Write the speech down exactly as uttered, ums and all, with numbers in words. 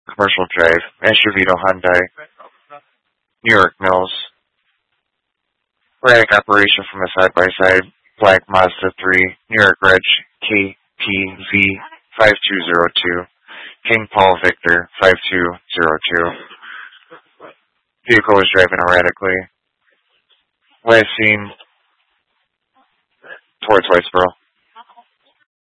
Commercial Drive, Master Vito Hyundai, New York Mills. Erratic operation from a side-by-side, Black Mazda three, New York Reg, K P V five two zero two, King Paul Victor five two zero two. Vehicle was driving erratically. Last seen towards Whitesboro.